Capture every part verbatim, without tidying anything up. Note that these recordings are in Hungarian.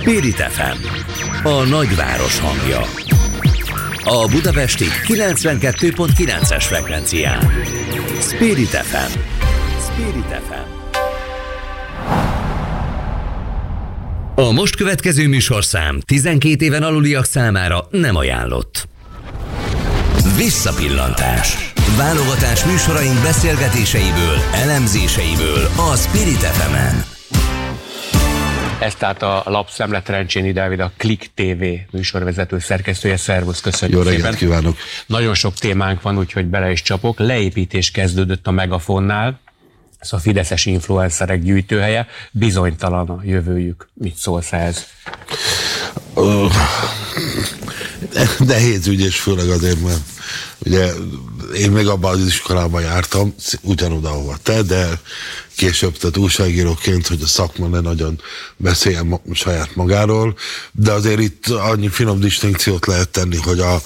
Spirit ef em, a nagyváros hangja. A budapesti kilencvenkettő pont kilences frekvencián. Spirit ef em. Spirit ef em. A most következő műsorszám tizenkét éven aluliak számára nem ajánlott. Visszapillantás. Válogatás műsoraink beszélgetéseiből, elemzéseiből a Spirit ef emen. Ez tehát a Lapszemle, Trencsényi Dávid, a Klik té vé műsorvezető szerkesztője. Szervusz, köszönjük szépen. Jó szépen. reggelt kívánok! Nagyon sok témánk van, úgyhogy bele is csapok. Leépítés kezdődött a Megafonnál, ez a fideszes influencerek gyűjtőhelye. Bizonytalan a jövőjük. Mit szólsz ehhez? Uh, nehéz ügy, és főleg azért, mert ugye én még abban az iskolában jártam, ugyanoda, ahova te, de később, tehát újságíróként, hogy a szakma ne nagyon beszéljen ma, saját magáról, de azért itt annyi finom distinkciót lehet tenni, hogy a,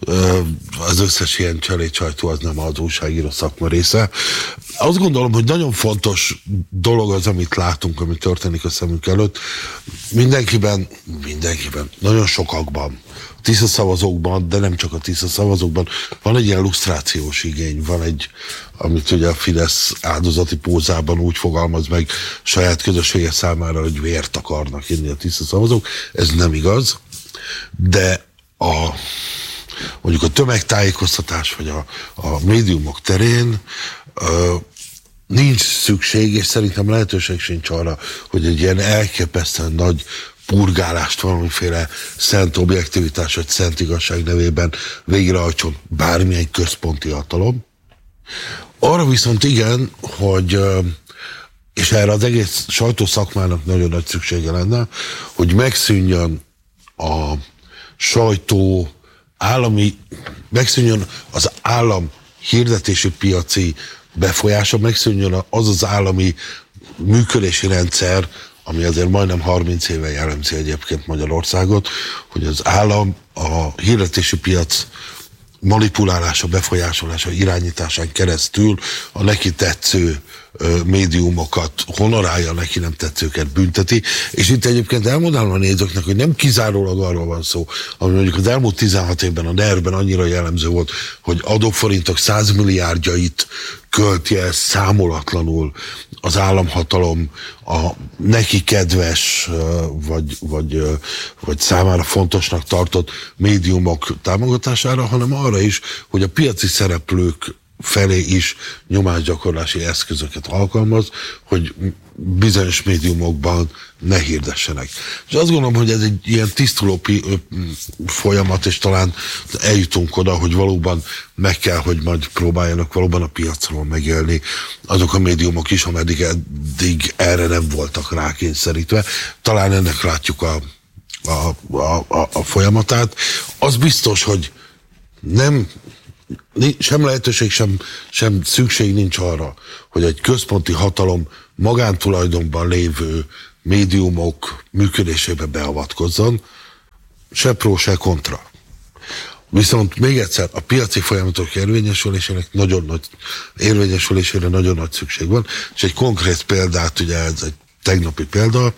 az összes ilyen cselédsajtó az nem az újságíró szakma része. Azt gondolom, hogy nagyon fontos dolog az, amit látunk, ami történik a szemünk előtt. Mindenkiben, mindenkiben, nagyon sokakban, Tisza szavazókban, de nem csak a Tisza szavazókban, van egy ilyen lusztrációs igény, van egy, amit ugye a Fidesz áldozati pózában úgy fogalmaz meg saját közössége számára, hogy vért akarnak inni a Tisza szavazók. Ez nem igaz, de a, mondjuk a tömegtájékoztatás vagy a, a médiumok terén ö, nincs szükség, és szerintem lehetőség sincs arra, hogy egy ilyen elképesztően nagy purgálást valamiféle szent objektivitás vagy szent igazság nevében végrehajtson bármilyen központi hatalom. Arra viszont igen, hogy, és erre az egész sajtószakmának nagyon nagy szüksége lenne, hogy megszűnjön a sajtó állami, megszűnjön az állam hirdetési piaci befolyása, megszűnjön az az állami működési rendszer, ami azért majdnem harminc éve jellemzi egyébként Magyarországot, hogy az állam a hirdetési piac manipulálása, befolyásolása, irányításán keresztül a neki tetsző ö, médiumokat honorálja, a neki nem tetszőket bünteti, és itt egyébként elmondanám a nézőknek, hogy nem kizárólag arról van szó, ami mondjuk az elmúlt tizenhat évben a en e er-ben annyira jellemző volt, hogy adóforintok százmilliárdjait költi el számolatlanul az államhatalom a neki kedves, vagy, vagy, vagy számára fontosnak tartott médiumok támogatására, hanem arra is, hogy a piaci szereplők felé is nyomásgyakorlási eszközöket alkalmaz, hogy bizonyos médiumokban ne hirdessenek. És azt gondolom, hogy ez egy ilyen tisztuló folyamat, és talán eljutunk oda, hogy valóban meg kell, hogy majd próbáljanak valóban a piacról megélni azok a médiumok is, ameddig eddig erre nem voltak rákényszerítve. Talán ennek látjuk a, a, a, a, a folyamatát. Az biztos, hogy nem sem lehetőség, sem, sem szükség nincs arra, hogy egy központi hatalom magántulajdonban lévő médiumok működésébe beavatkozzon, se pró, se kontra. Viszont még egyszer, a piaci folyamatok érvényesülésének nagyon nagy, érvényesülésére nagyon nagy szükség van, és egy konkrét példát, ugye ez egy tegnapi példa,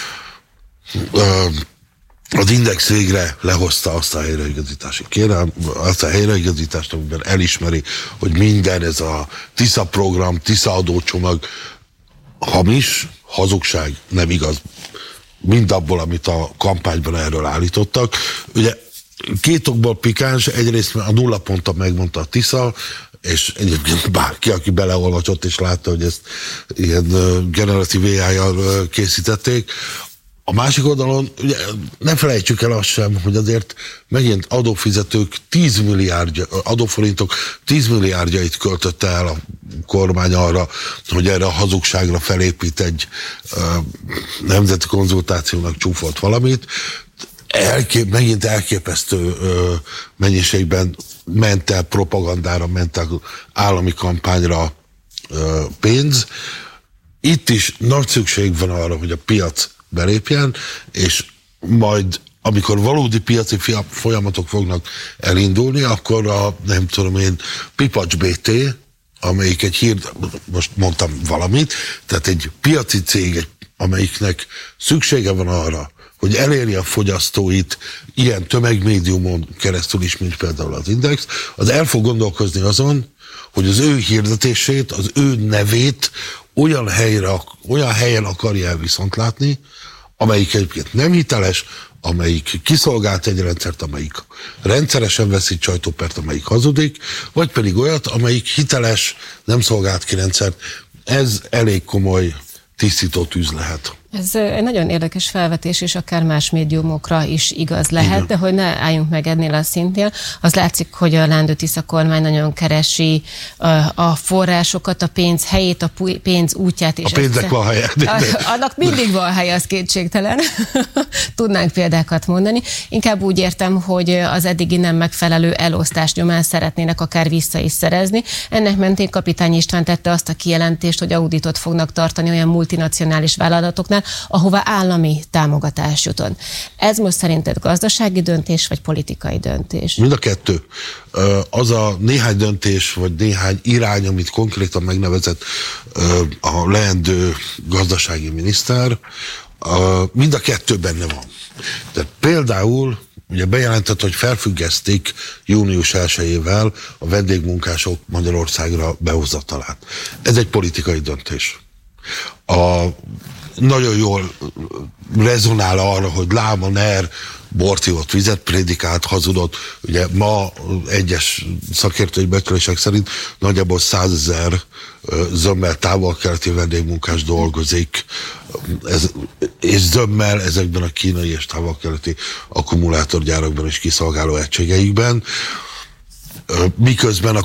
az Index végre lehozta azt a helyreigazítási kérelem, azt a helyreigazítást, amiben elismeri, hogy minden ez a Tisza program, Tisza adócsomag hamis, hazugság, nem igaz. Mind abból, amit a kampányban erről állítottak. Ugye két okból pikáns, egyrészt a nulla ponton megmondta a Tisza, és egyébként bárki, aki beleolvatott és látta, hogy ezt ilyen generatív á i-jal készítették. A másik oldalon, ugye, ne felejtsük el azt sem, hogy azért megint adófizetők tíz milliárdja, adóforintok tíz milliárdjait költötte el a kormány arra, hogy erre a hazugságra felépít egy uh, nemzeti konzultációnak csúfolt valamit. Elkép, megint elképesztő uh, mennyiségben ment el propagandára, ment el állami kampányra uh, pénz. Itt is nagy szükség van arra, hogy a piac belépjen, és majd amikor valódi piaci folyamatok fognak elindulni, akkor a, nem tudom én, Pipacs bé té, amelyik egy hír, most mondtam valamit, tehát egy piaci cég, egy amelyiknek szüksége van arra, hogy eléri a fogyasztóit ilyen tömegmédiumon keresztül is, mint például az Index, az el fog gondolkozni azon, hogy az ő hirdetését, az ő nevét olyan, helyre, olyan helyen akarja el viszont látni, amelyik egyébként nem hiteles, amelyik kiszolgált egy rendszert, amelyik rendszeresen veszít sajtópert, amelyik hazudik, vagy pedig olyat, amelyik hiteles, nem szolgált ki rendszert. Ez elég komoly tisztító tűz lehet. Ez egy nagyon érdekes felvetés, és akár más médiumokra is igaz lehet, igen. De hogy ne álljunk meg ennél a szintén. Az látszik, hogy a Lándő Tisza kormány nagyon keresi a forrásokat, a pénz helyét, a pénz útját. És a pénznek ezt, van helye. Annak mindig van helye, az kétségtelen. Tudnánk példákat mondani. Inkább úgy értem, hogy az eddigi nem megfelelő elosztás nyomán szeretnének akár vissza is szerezni. Ennek mentén Kapitány István tette azt a kijelentést, hogy auditot fognak tartani olyan multinacionális vállalatoknál, ahová állami támogatás jutott. Ez most szerinted gazdasági döntés, vagy politikai döntés? Mind a kettő. Az a néhány döntés, vagy néhány irány, amit konkrétan megnevezett a leendő gazdasági miniszter, mind a kettő benne van. Tehát például ugye bejelentett, hogy felfüggesztik június elsejével a vendégmunkások Magyarországra behozatalát. Ez egy politikai döntés. A nagyon jól rezonál arra, hogy Láma Ner bort ivott, vizet prédikált, hazudott. Ugye ma egyes szakértői becslések szerint nagyjából százezer zömmel távol-keleti vendégmunkás dolgozik, ez, és zömmel ezekben a kínai és távol-keleti akkumulátorgyárakban és kiszolgáló egységeikben. Miközben a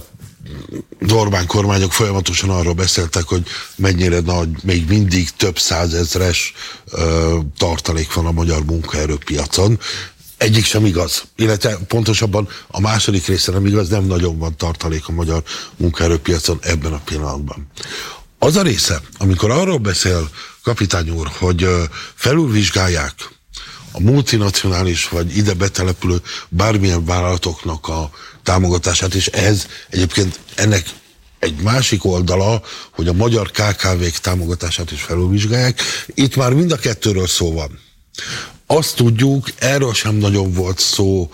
Orbán kormányok folyamatosan arról beszéltek, hogy mennyire nagy, még mindig több százezres ö, tartalék van a magyar munkaerőpiacon. Egyik sem igaz, illetve pontosabban a második része nem igaz, nem nagyon van tartalék a magyar munkaerőpiacon ebben a pillanatban. Az a része, amikor arról beszél Kapitány úr, hogy ö, felülvizsgálják a multinacionális vagy ide betelepülő bármilyen vállalatoknak a támogatását, és ez egyébként ennek egy másik oldala, hogy a magyar ká ká vék támogatását is felülvizsgálják. Itt már mind a kettőről szó van. Azt tudjuk, erről sem nagyon volt szó,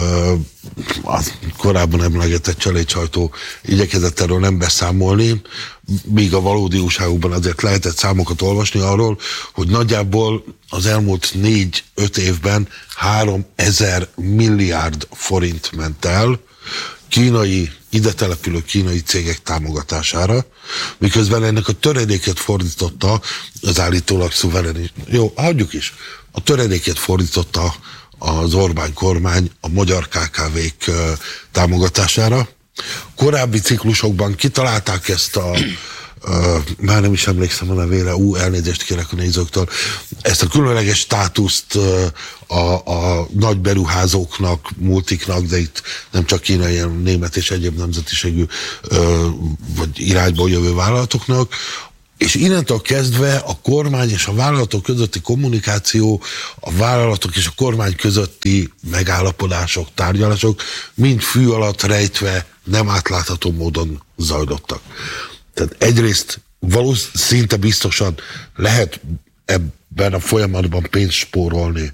a korábban emlegetett cselédsajtó igyekezett erről nem beszámolni, míg a valódi újságokban azért lehetett számokat olvasni arról, hogy nagyjából az elmúlt négy-öt évben háromezer milliárd forint ment el kínai, ide települő kínai cégek támogatására, miközben ennek a töredéket fordította az állítólag szuverén. Jó, hagyjuk is. A töredéket fordította az Orbán kormány a magyar ká ká vék támogatására. Korábbi ciklusokban kitalálták ezt a, uh, már nem is emlékszem a nevére, ú, elnézést kérek a nézőktől, ezt a különleges státuszt uh, a, a nagy beruházóknak, multiknak, de itt nem csak kínai, hanem német és egyéb nemzetiségű uh, vagy irányból jövő vállalatoknak, és innentől kezdve a kormány és a vállalatok közötti kommunikáció, a vállalatok és a kormány közötti megállapodások, tárgyalások mind fű alatt rejtve, nem átlátható módon zajlottak. Tehát egyrészt valószínűleg szinte biztosan lehet ebben a folyamatban pénzt spórolni,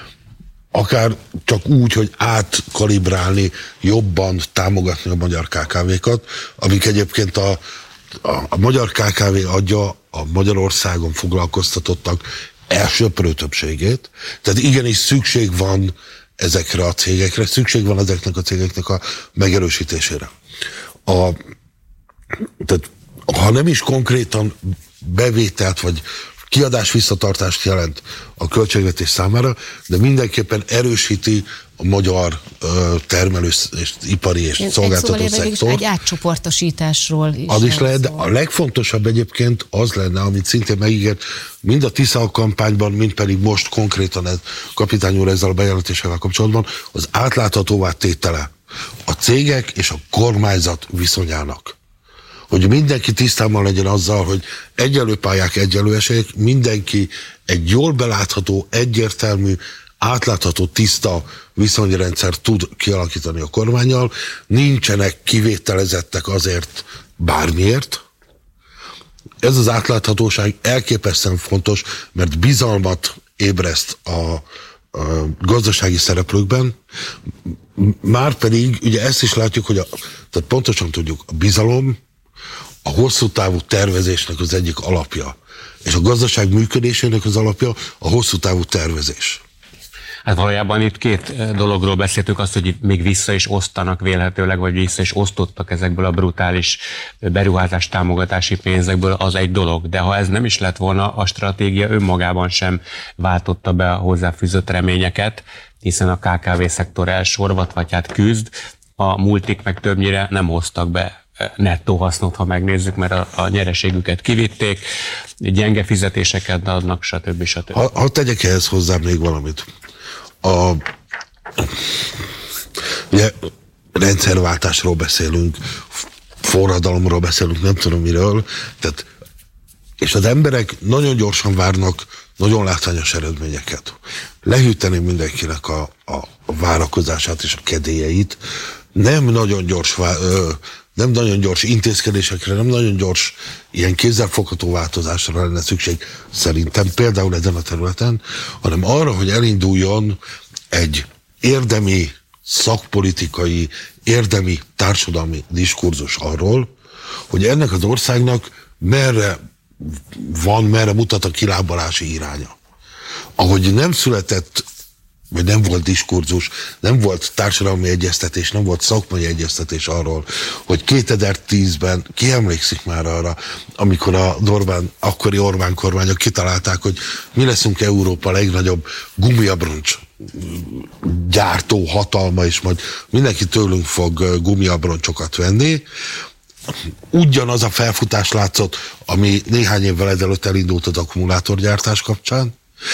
akár csak úgy, hogy átkalibrálni, jobban támogatni a magyar ká ká vékat, amik egyébként a A, a magyar ká ká vé adja a Magyarországon foglalkoztatottak elsöprő többségét, tehát igenis szükség van ezekre a cégekre, szükség van ezeknek a cégeknek a megerősítésére. A, tehát, ha nem is konkrétan bevételt vagy kiadás visszatartást jelent a költségvetés számára, de mindenképpen erősíti a magyar uh, termelő és ipari és Én szolgáltató szektor. Egy átcsoportosításról is. Az is lehet, de a legfontosabb egyébként az lenne, amit szintén megígért, mind a Tisza kampányban, mind pedig most konkrétan ez, Kapitány úr ezzel a bejelentésével kapcsolatban, az átláthatóvá tétele a cégek és a kormányzat viszonyának. Hogy mindenki tisztában legyen azzal, hogy egyenlő pályák, egyenlő esélyek, mindenki egy jól belátható, egyértelmű, átlátható, tiszta viszonyrendszer tud kialakítani a kormánnyal, nincsenek kivételezettek azért bármiért, ez az átláthatóság elképesztően fontos, mert bizalmat ébreszt a, a gazdasági szereplőkben, márpedig ugye ezt is látjuk, hogy a, tehát pontosan tudjuk, a bizalom a hosszú távú tervezésnek az egyik alapja, és a gazdaság működésének az alapja a hosszú távú tervezés. Hát valójában itt két dologról beszéltük, azt, hogy itt még vissza is osztanak vélhetőleg, vagy vissza is osztottak ezekből a brutális beruházás támogatási pénzekből, az egy dolog. De ha ez nem is lett volna, a stratégia önmagában sem váltotta be a hozzáfűzött reményeket, hiszen a ká ká vé szektor elsorvat, vagy hát küzd, a multik meg többnyire nem hoztak be nettó hasznot, ha megnézzük, mert a, a nyereségüket kivitték, gyenge fizetéseket adnak, stb. stb. Ha, ha tegyek ehhez hozzá még valamit. A, ugye, rendszerváltásról beszélünk, forradalomról beszélünk, nem tudom miről, tehát, és az emberek nagyon gyorsan várnak nagyon látványos eredményeket. Lehűteném mindenkinek a, a, a várakozását és a kedélyeit. Nem nagyon gyors ö, nem nagyon gyors intézkedésekre, nem nagyon gyors ilyen kézzelfogható változásra lenne szükség szerintem, például ezen a területen, hanem arra, hogy elinduljon egy érdemi, szakpolitikai, érdemi, társadalmi diskurzus arról, hogy ennek az országnak merre van, merre mutat a kilábalási iránya. Ahogy nem született, vagy nem volt diskurzus, nem volt társadalmi egyeztetés, nem volt szakmai egyeztetés arról, hogy kétezer-tízben, ki emlékszik már arra, amikor a Orbán, akkori Orbán kormányok kitalálták, hogy mi leszünk Európa legnagyobb gumiabroncs gyártó hatalma, és majd mindenki tőlünk fog gumiabroncsokat venni. Ugyanaz a felfutás látszott, ami néhány évvel ezelőtt elindult az akkumulátorgyártás kapcsán,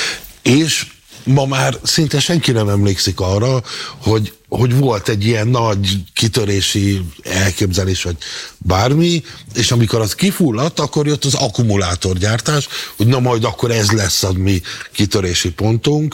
és ma már szinte senki nem emlékszik arra, hogy, hogy volt egy ilyen nagy kitörési elképzelés, vagy bármi, és amikor az kifulladt, akkor jött az akkumulátorgyártás, hogy na majd akkor ez lesz a mi kitörési pontunk,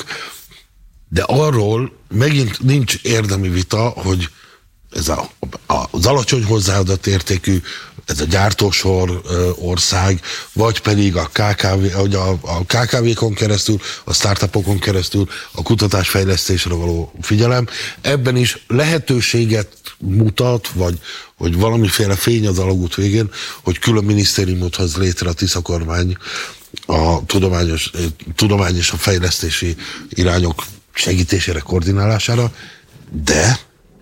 de arról megint nincs érdemi vita, hogy ez a, a, az alacsony hozzáadott értékű, ez a gyártósor ö, ország, vagy pedig a ká ká vé, a, a ká ká vékon keresztül, a startupokon keresztül a kutatásfejlesztésre való figyelem, ebben is lehetőséget mutat, vagy hogy valamiféle fény az alagút végén, hogy külön minisztériumot hoz létre a Tisza kormány a tudományos, tudomány és a fejlesztési irányok segítésére, koordinálására, de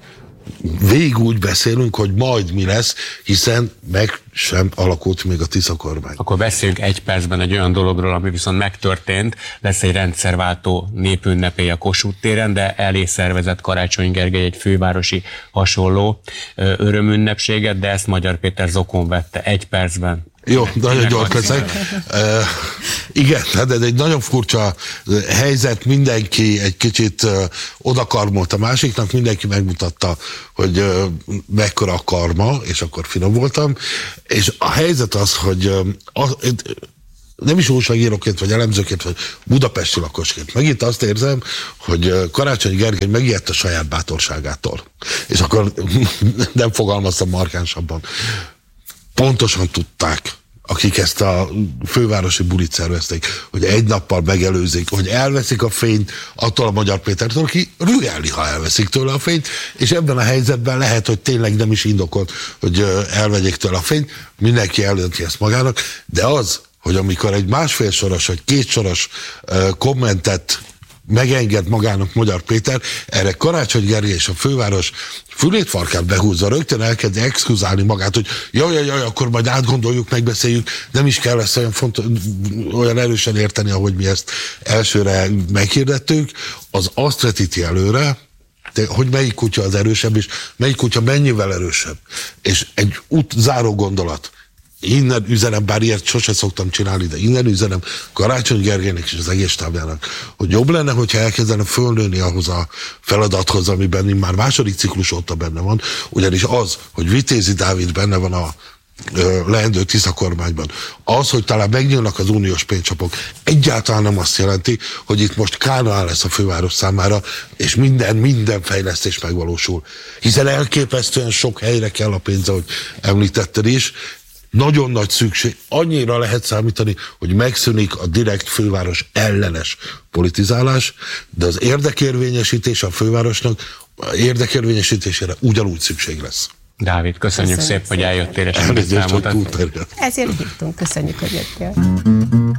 végig úgy beszélünk, hogy majd mi lesz, hiszen meg sem alakult még a Tisza kormány. Akkor beszéljünk egy percben egy olyan dologról, ami viszont megtörtént. Lesz egy rendszerváltó népünnepély a Kossuth téren, de elé szervezett Karácsony Gergely egy fővárosi hasonló örömünnepséget, de ezt Magyar Péter zokon vette egy percben. Jó, nagyon gyors leszek. Uh, igen, hát ez egy nagyon furcsa helyzet, mindenki egy kicsit uh, odakarmolt a másiknak, mindenki megmutatta, hogy uh, mekkora a karma, és akkor finom voltam. És a helyzet az, hogy uh, az, nem is újságíróként, vagy elemzőként, vagy budapesti lakosként. Megint azt érzem, hogy Karácsony Gergely megijedt a saját bátorságától. És akkor nem fogalmaztam markánsabban. Pontosan tudták, akik ezt a fővárosi bulit szervezték, hogy egy nappal megelőzik, hogy elveszik a fényt attól a Magyar Pétertől, aki rügelni, ha elveszik tőle a fényt, és ebben a helyzetben lehet, hogy tényleg nem is indokolt, hogy elvegyék tőle a fényt, mindenki eldönti ezt magának, de az, hogy amikor egy másfél soros, vagy két soros kommentet megenged magának Magyar Péter, erre Karácsony Gergely és a főváros fülét farkát behúzza, rögtön elkezdi exkluzálni magát, hogy jaj, jaj, jaj, akkor majd átgondoljuk, megbeszéljük, nem is kell ezt olyan, fontos, olyan erősen érteni, ahogy mi ezt elsőre meghirdettük, az azt vetíti előre, hogy melyik kutya az erősebb, és melyik kutya mennyivel erősebb. És egy út záró gondolat. Innen üzenem, bár ilyet sose szoktam csinálni, de innen üzenem Karácsony Gergelynek és az egész tábjának, hogy jobb lenne, hogyha elkezdene fölnőni ahhoz a feladathoz, amiben már második ciklus óta benne van, ugyanis az, hogy Vitézi Dávid benne van a ö, leendő Tisza kormányban, az, hogy talán megnyílnak az uniós pénzcsapok, egyáltalán nem azt jelenti, hogy itt most Kánaán lesz a főváros számára, és minden, minden fejlesztés megvalósul. Hiszen elképesztően sok helyre kell a pénz, ahogy említetted is. nagyon nagy szükség, annyira lehet számítani, hogy megszűnik a direkt főváros ellenes politizálás, de az érdekérvényesítés a fővárosnak érdekérvényesítésére ugyanúgy szükség lesz. Dávid, köszönjük, köszönjük szép, hogy eljöttél és mindent elmondtad. Ezért hívtunk, köszönjük, hogy jöttél.